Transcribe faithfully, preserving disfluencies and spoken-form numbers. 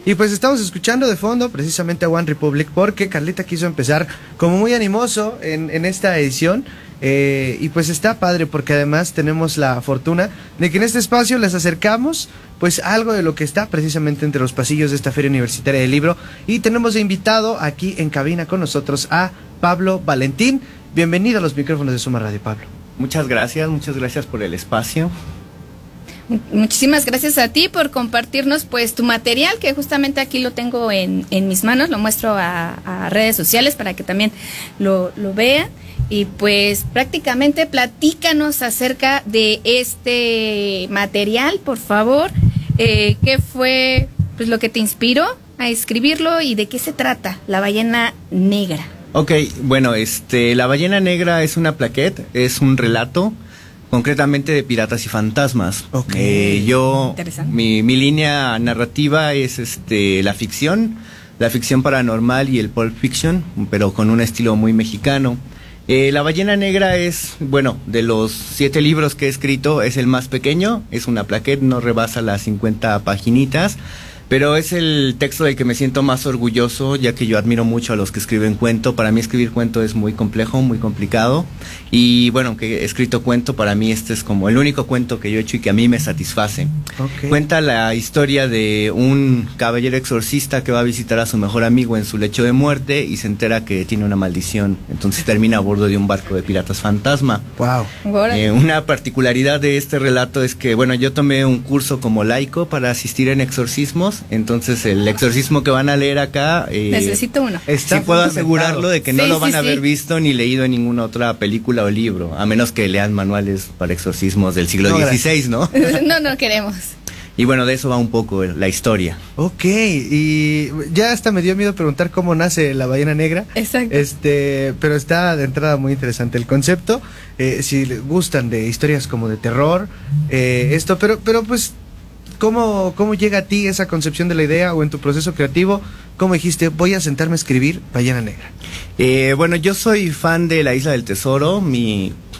Y pues estamos escuchando de fondo precisamente a One Republic porque Carlita quiso empezar como muy animoso en, en esta edición. Eh, y pues está padre porque además tenemos la fortuna de que en este espacio les acercamos pues algo de lo que está precisamente entre los pasillos de esta Feria Universitaria del Libro. Y tenemos de invitado aquí en cabina con nosotros a Pablo Valentín. Bienvenido a los micrófonos de Suma Radio, Pablo. Muchas gracias, muchas gracias por el espacio. Muchísimas gracias a ti por compartirnos pues tu material, que justamente aquí lo tengo en, en mis manos, lo muestro a, a redes sociales para que también lo, lo vean. Y pues prácticamente platícanos acerca de este material, por favor. Eh, ¿Qué fue pues lo que te inspiró a escribirlo y de qué se trata La Ballena Negra? Ok, bueno, este, La Ballena Negra es una plaquette, es un relato, concretamente de piratas y fantasmas. Okay. Eh, yo, mi, mi línea narrativa es este, la ficción, la ficción paranormal y el pulp fiction, pero con un estilo muy mexicano. Eh, La Ballena Negra es, bueno, de los siete libros que he escrito, es el más pequeño, es una plaquette, no rebasa las cincuenta paginitas, pero es el texto del que me siento más orgulloso, ya que yo admiro mucho a los que escriben cuento. Para mí escribir cuento es muy complejo, muy complicado, y bueno, que he escrito cuento, para mí este es como el único cuento que yo he hecho y que a mí me satisface. Okay. Cuenta la historia de un caballero exorcista que va a visitar a su mejor amigo en su lecho de muerte y se entera que tiene una maldición, entonces termina a bordo de un barco de piratas fantasma. Wow. Eh, una particularidad de este relato es que, bueno, yo tomé un curso como laico para asistir en exorcismos. Entonces el exorcismo que van a leer acá, eh, necesito uno. Sí puedo asegurarlo de que no sí, lo van sí, a haber sí. visto ni leído en ninguna otra película o libro, a menos que lean manuales para exorcismos del siglo dieciséis, ¿no? No, no queremos. Y bueno, de eso va un poco la historia. Ok, y ya hasta me dio miedo preguntar cómo nace La Ballena Negra. Exacto. Este, pero está de entrada muy interesante el concepto. Eh, si les gustan de historias como de terror, eh, esto, pero, pero pues ¿Cómo, ¿Cómo llega a ti esa concepción de la idea o en tu proceso creativo? ¿Cómo dijiste, voy a sentarme a escribir Ballena Negra? Eh, bueno, yo soy fan de La Isla del Tesoro. Mi